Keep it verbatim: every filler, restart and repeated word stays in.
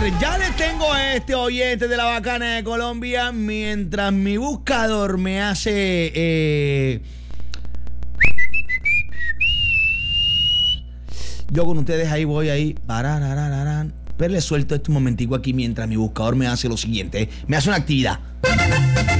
ver, ya les tengo a este oyente de la Bacana de Colombia. Mientras mi buscador me hace... Eh, yo con ustedes ahí voy ahí. Parararararán. Pero les suelto este momentico aquí mientras mi buscador me hace lo siguiente. Me hace una actividad.